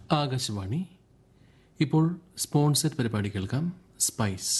ആകാശവാണി. ഇപ്പോൾ സ്പോൺസർഡ് പരിപാടി കേൾക്കാം. Spice.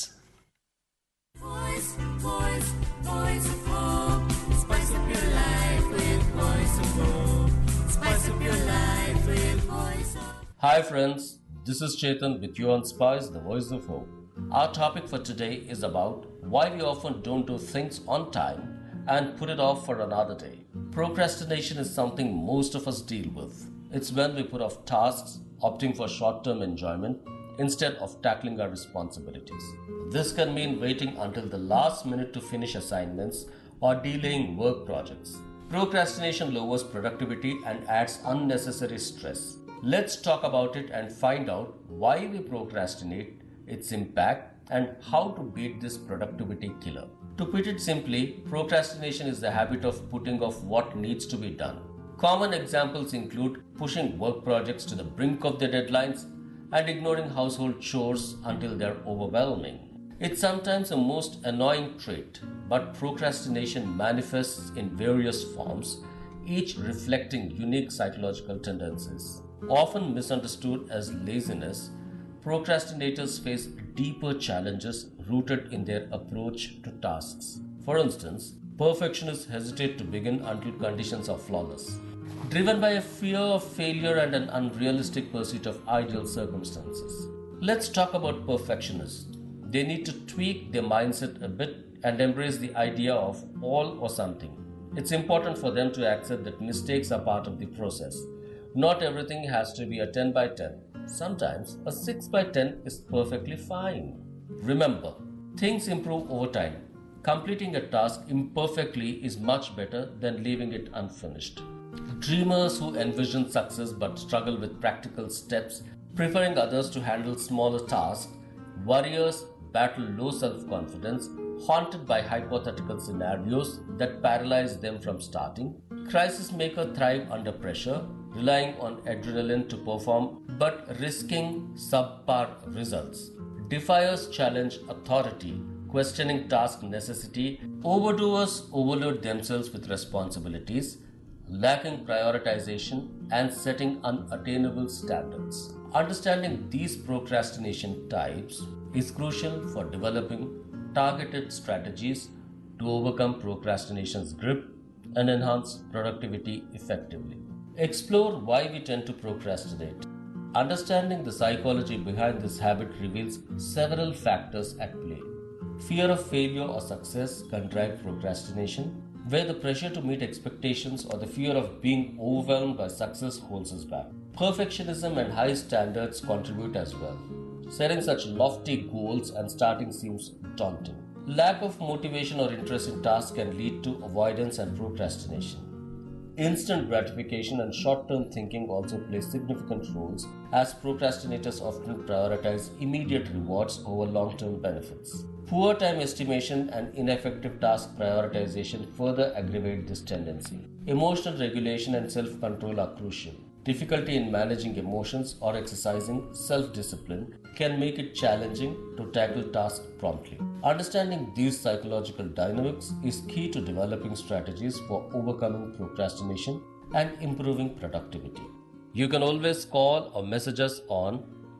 Voice, voice, voice of hope. Spice up your life with voice of hope. Spice up your life with voice of hope. Hi friends, this is Chetan with you on Spice, the voice of hope. Our topic for today is about why we often don't do things on time and put it off for another day. Procrastination is something most of us deal with. It's when we put off tasks, opting for short-term enjoyment instead of tackling our responsibilities. This can mean waiting until the last minute to finish assignments or delaying work projects. Procrastination lowers productivity and adds unnecessary stress. Let's talk about it and find out why we procrastinate, its impact, and how to beat this productivity killer. To put it simply, procrastination is the habit of putting off what needs to be done. Common examples include pushing work projects to the brink of their deadlines and ignoring household chores until they're overwhelming. It's sometimes a most annoying trait, but procrastination manifests in various forms, each reflecting unique psychological tendencies. Often misunderstood as laziness, procrastinators face deeper challenges rooted in their approach to tasks. For instance, perfectionists hesitate to begin until conditions are flawless, driven by a fear of failure and an unrealistic pursuit of ideal circumstances. Let's talk about perfectionists. They need to tweak their mindset a bit and embrace the idea of all or something. It's important for them to accept that mistakes are part of the process. Not everything has to be a 10 by 10. Sometimes a 6 by 10 is perfectly fine. Remember, things improve over time. Completing a task imperfectly is much better than leaving it unfinished. Dreamers who envision success but struggle with practical steps, preferring others to handle smaller tasks. Warriors battle low self-confidence, haunted by hypothetical scenarios that paralyze them from starting. Crisis makers thrive under pressure, relying on adrenaline to perform but risking subpar results. Defiers challenge authority, questioning task necessity. Overdoers overload themselves with responsibilities, lacking prioritization and setting unattainable standards. Understanding these procrastination types is crucial for developing targeted strategies to overcome procrastination's grip and enhance productivity effectively. Explore why we tend to procrastinate. Understanding the psychology behind this habit reveals several factors at play. Fear of failure or success can drive procrastination, where the pressure to meet expectations or the fear of being overwhelmed by success holds us back. Perfectionism and high standards contribute as well. Setting such lofty goals and starting seems daunting. Lack of motivation or interest in tasks can lead to avoidance and procrastination. Instant gratification and short-term thinking also play significant roles, as procrastinators often prioritize immediate rewards over long-term benefits. Poor time estimation and ineffective task prioritization further aggravate this tendency. Emotional regulation and self-control are crucial. Difficulty in managing emotions or exercising self-discipline can make it challenging to tackle tasks promptly. Understanding these psychological dynamics is key to developing strategies for overcoming procrastination and improving productivity. You can always call or message us on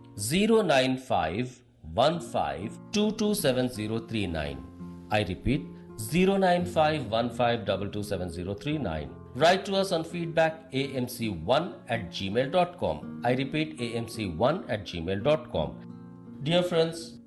09515227039. I repeat, 09515227039. Write to us on feedback amc1@gmail.com. I repeat, amc1@gmail.com. Dear friends,